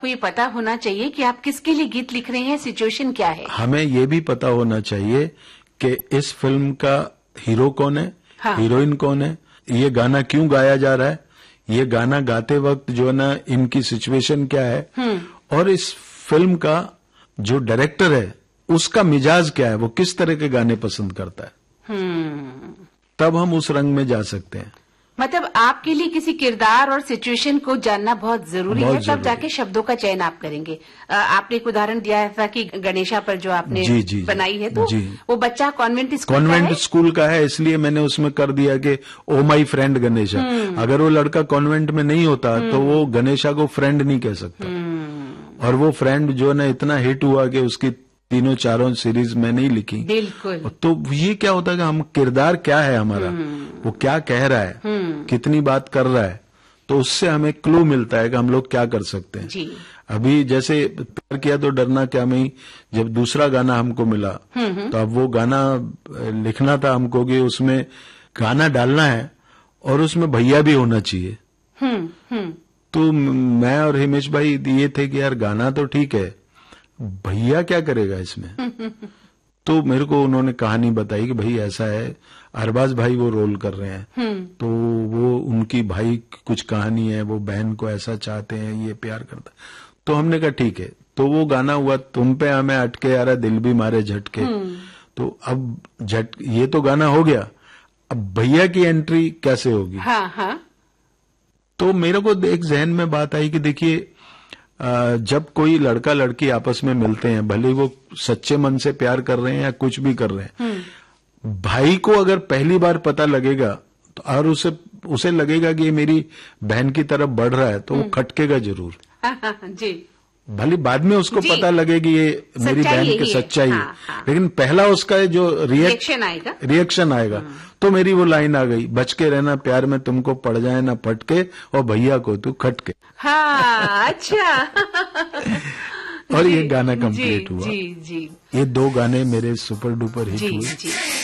को ये पता होना चाहिए कि आप किसके लिए गीत लिख रहे हैं, सिचुएशन क्या है। हमें ये भी पता होना चाहिए कि इस फिल्म का हीरो कौन है, हाँ। हीरोइन कौन है, ये गाना क्यों गाया जा रहा है, ये गाना गाते वक्त जो है ना इनकी सिचुएशन क्या है, और इस फिल्म का जो डायरेक्टर है उसका मिजाज क्या है, वो किस तरह के गाने पसंद करता है। तब हम उस रंग में जा सकते हैं। मतलब आपके लिए किसी किरदार और सिचुएशन को जानना बहुत जरूरी है, तब जाके शब्दों का चयन आप करेंगे। आपने एक उदाहरण दिया था कि गणेशा पर जो आपने बनाई है, तो वो बच्चा कॉन्वेंट स्कूल का है, इसलिए मैंने उसमें कर दिया कि ओ माई फ्रेंड गणेशा। अगर वो लड़का कॉन्वेंट में नहीं होता तो वो गणेशा को फ्रेंड नहीं कह सकता। और वो फ्रेंड जो है इतना हिट हुआ कि उसकी तीनों चारों सीरीज में नहीं लिखी। बिल्कुल। तो ये क्या होता है कि हम किरदार क्या है हमारा, वो क्या कह रहा है, कितनी बात कर रहा है, तो उससे हमें क्लू मिलता है कि हम लोग क्या कर सकते हैं। जी। अभी जैसे प्यार किया तो डरना क्या में जब दूसरा गाना हमको मिला तो अब वो गाना लिखना था हमको कि उसमें गाना डालना है और उसमें भैया भी होना चाहिए। तो मैं और हिमेश भाई ये थे कि यार गाना तो ठीक है, भैया क्या करेगा इसमें। तो मेरे को उन्होंने कहानी बताई कि भाई ऐसा है, अरबाज भाई वो रोल कर रहे हैं, तो वो उनकी भाई कुछ कहानी है, वो बहन को ऐसा चाहते हैं, ये प्यार करता। तो हमने कहा ठीक है, तो वो गाना हुआ तुम पे हमें अटके यारा दिल भी मारे झटके। तो अब ये तो गाना हो गया, अब भैया की एंट्री कैसे होगी। हाँ। तो मेरे को एक जहन में बात आई कि देखिए जब कोई लड़का लड़की आपस में मिलते हैं, भले वो सच्चे मन से प्यार कर रहे हैं या कुछ भी कर रहे हैं, भाई को अगर पहली बार पता लगेगा तो और उसे लगेगा कि ये मेरी बहन की तरफ बढ़ रहा है, तो वो खटकेगा जरूर। जी। भले बाद में उसको पता लगे कि ये मेरी बहन की सच्चाई है, लेकिन पहला उसका जो रिएक्शन आएगा तो मेरी वो लाइन आ गई, बच के रहना प्यार में तुमको पड़ जाए ना फटके और भैया को तू खटके। हाँ, अच्छा। और ये गाना कंप्लीट हुआ। जी। ये दो गाने मेरे सुपर डुपर हिट हुए।